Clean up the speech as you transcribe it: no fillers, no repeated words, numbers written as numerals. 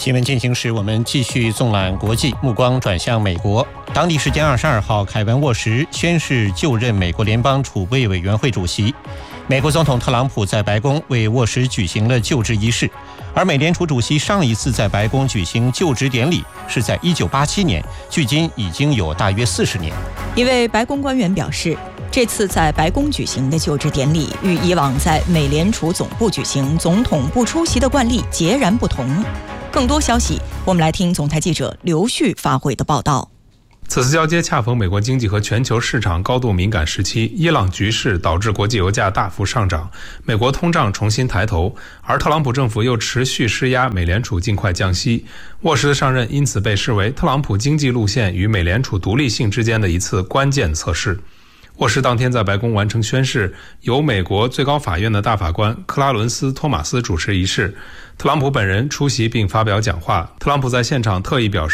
新闻进行时，我们继续纵览国际，目光转向美国。当地时间22号，凯文沃什宣誓就任美国联邦储备委员会主席。美国总统特朗普在白宫为沃什举行了就职仪式，而美联储主席上一次在白宫举行就职典礼是在1987年，距今已经有大约40年。 一位白宫官员表示，这次在白宫举行的就职典礼与以往在美联储总部举行总统不出席的惯例截然不同。更多消息，我们来听总台记者刘旭发回的报道。 此次交接恰逢美国经济和全球市场高度敏感时期，伊朗局势导致国际油价大幅上涨，美国通胀重新抬头，而特朗普政府又持续施压美联储尽快降息。沃什的上任因此被视为特朗普经济路线与美联储独立性之间的一次关键测试。沃什当天在白宫完成宣誓，由美国最高法院的大法官克拉伦斯·托马斯主持仪式，特朗普本人出席并发表讲话。特朗普在现场特意表示